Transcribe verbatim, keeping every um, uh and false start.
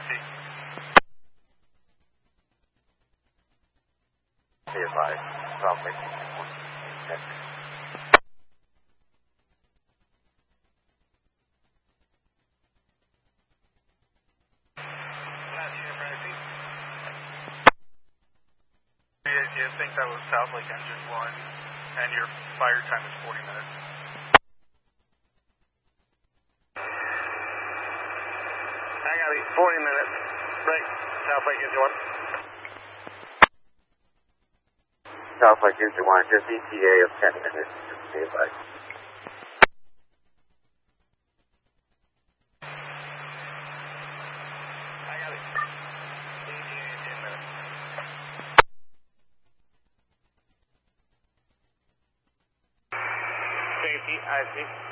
see. Be advised, South Lake. You think that was South Lake Engine one, and your fire time is forty minutes. I got it, forty minutes. Right, South Lake Engine one. South Lake Engine one, just E T A of ten minutes. Just be advised. I got it. E T A of ten minutes. Safety, I see.